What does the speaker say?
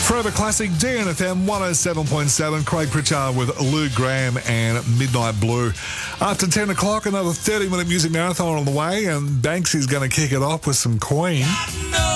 Forever Classic, DNFM 107.7. Craig Pritchard with Lou Graham and Midnight Blue. After 10 o'clock, another 30-minute music marathon on the way, and Banksy's going to kick it off with some Queen.